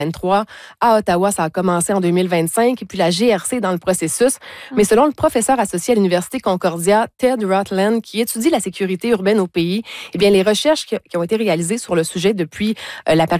2023. À Ottawa, ça a commencé en 2025, et puis la GRC est dans le processus. Mais selon le professeur associé à l'Université Concordia, Ted Rutland, qui étudie la sécurité urbaine au pays, eh bien, les recherches qui ont été réalisées sur le sujet depuis l'apparition